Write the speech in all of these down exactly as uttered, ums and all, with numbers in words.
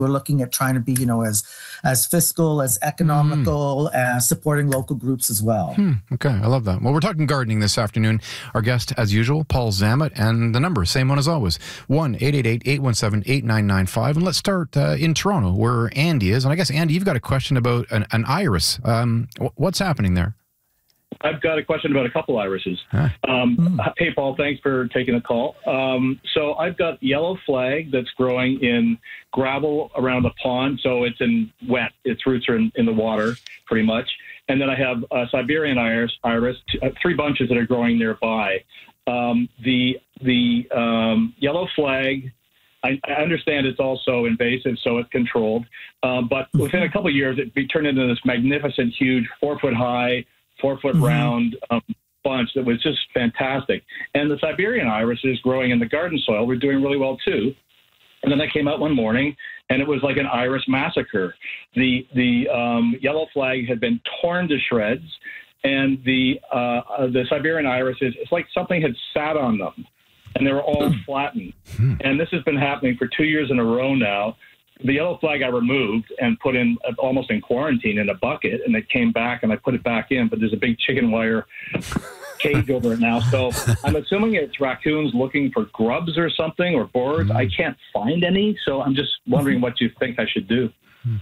We're looking at trying to be, you know, as as fiscal, as economical, mm. as supporting local groups as well. Hmm. Okay, I love that. Well, we're talking gardening this afternoon. Our guest, as usual, Paul Zammit, and the number, same one as always, one eight eight eight, eight one seven, eight nine nine five. And let's start uh, in Toronto, where Andy is. And I guess, Andy, you've got a question about an, an iris. Um, what's happening there? I've got a question about a couple irises. Huh. Um, mm. Hey, Paul, thanks for taking the call. Um, so I've got yellow flag that's growing in gravel around the pond, so it's in wet. Its roots are in, in the water, pretty much. And then I have uh, Siberian iris, iris t- uh, three bunches that are growing nearby. Um, the the um, yellow flag, I, I understand it's also invasive, so it's controlled. Um, but within a couple of years, it be turned into this magnificent, huge, four-foot-high, four-foot mm-hmm. round um, bunch that was just fantastic. And the Siberian iris is growing in the garden soil. We're doing really well, too. And then I came out one morning, and it was like an iris massacre. The the um, yellow flag had been torn to shreds, and the uh, the Siberian irises, it's like something had sat on them, and they were all flattened. And this has been happening for two years in a row now. The yellow flag I removed and put in uh, almost in quarantine in a bucket, and it came back, and I put it back in, but there's a big chicken wire cage over it now. So I'm assuming it's raccoons looking for grubs or something, or birds. I can't find any, so I'm just wondering what you think I should do.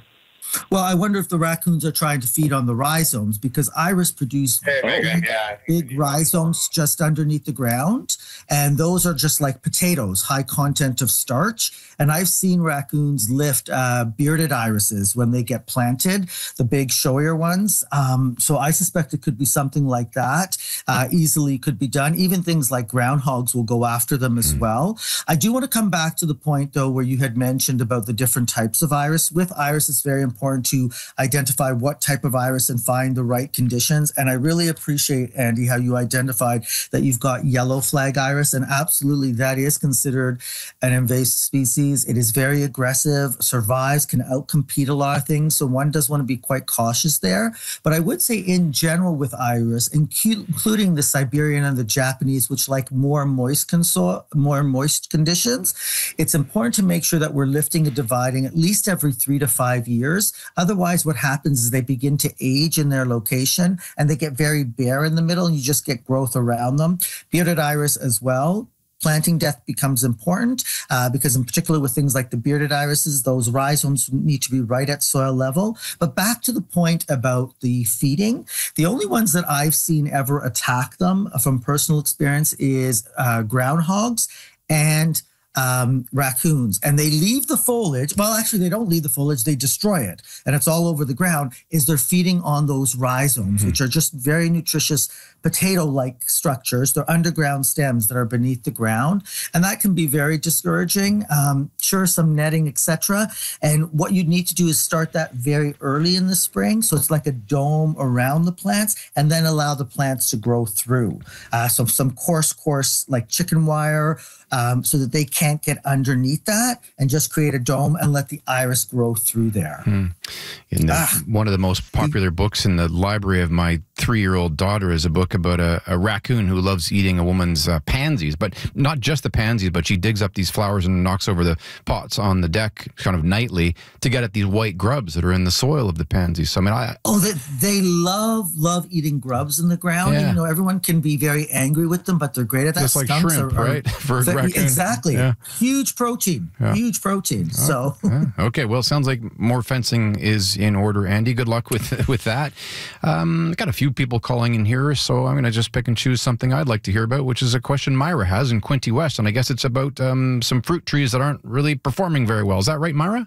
Well, I wonder if the raccoons are trying to feed on the rhizomes, because iris produce hey, big, yeah. big rhizomes just underneath the ground. And those are just like potatoes, high content of starch. And I've seen raccoons lift uh, bearded irises when they get planted, the big showier ones. Um, so I suspect it could be something like that. Uh, easily could be done. Even things like groundhogs will go after them as well. I do want to come back to the point, though, where you had mentioned about the different types of iris. With iris, it's very important to identify what type of iris and find the right conditions. And I really appreciate, Andy, how you identified that you've got yellow flag iris. And absolutely, that is considered an invasive species. It is very aggressive, survives, can outcompete a lot of things. So one does want to be quite cautious there. But I would say in general with iris, including the Siberian and the Japanese, which like more moist console, more moist conditions, it's important to make sure that we're lifting and dividing at least every three to five years. Otherwise, what happens is they begin to age in their location and they get very bare in the middle, and you just get growth around them. Bearded iris as well. Planting depth becomes important uh, because in particular with things like the bearded irises, those rhizomes need to be right at soil level. But back to the point about the feeding, the only ones that I've seen ever attack them from personal experience is uh, groundhogs and Um, raccoons, and they leave the foliage. Well, actually, they don't leave the foliage, they destroy it, and it's all over the ground. Is they're feeding on those rhizomes, mm-hmm. which are just very nutritious potato-like structures. They're underground stems that are beneath the ground, and that can be very discouraging. Um, sure, some netting, et cetera. And what you need to do is start that very early in the spring, so it's like a dome around the plants, and then allow the plants to grow through. Uh, so some coarse, coarse, like chicken wire, um, so that they can't get underneath that, and just create a dome and let the iris grow through there. Hmm. In the, ah. One of the most popular books in the library of my three-year-old daughter is a book about a, a raccoon who loves eating a woman's uh, pansies, but not just the pansies, but she digs up these flowers and knocks over the pots on the deck kind of nightly to get at these white grubs that are in the soil of the pansies. So, I mean, I... Oh, they, they love, love eating grubs in the ground. Yeah. And, you know, everyone can be very angry with them, but they're great at that. Just like Skunks shrimp, are, right? For very, raccoon. Exactly. Yeah. Huge protein. Yeah. Huge protein. Oh, so... yeah. Okay, well, it sounds like more fencing is in order, Andy. Good luck with with that. Um, got a few people calling in here, so I'm going to just pick and choose something I'd like to hear about, which is a question Myra has in Quinte West, and I guess it's about um, some fruit trees that aren't really performing very well. Is that right, Myra?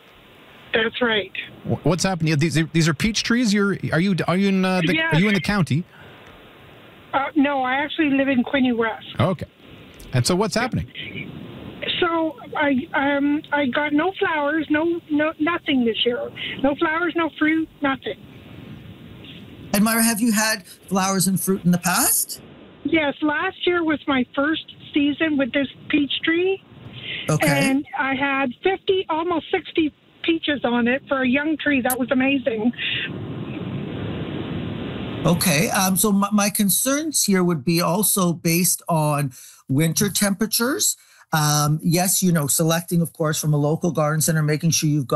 That's right. What's happening? These these are peach trees. You're are you are you in uh, the, yes. are you in the county? Uh, no, I actually live in Quinte West. Okay. And so what's happening? So I um I got no flowers, no no nothing this year. No flowers, no fruit, nothing. And Myra, have you had flowers and fruit in the past? Yes, last year was my first season with this peach tree. Okay. And I had fifty, almost sixty peaches on it for a young tree. That was amazing. Okay, um, so my, my concerns here would be also based on winter temperatures. Um, yes, you know, selecting, of course, from a local garden center, making sure you've got